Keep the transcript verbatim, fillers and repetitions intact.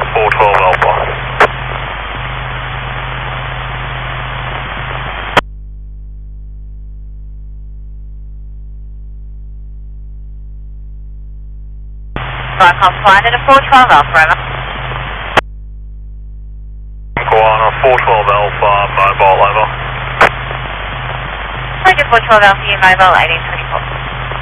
four twelve Alpha. Viacom flight at a four twelve Alpha, over. Guana four twelve Alpha, mobile, over. Roger, four twelve Alpha, you mobile, eighteen twenty-four.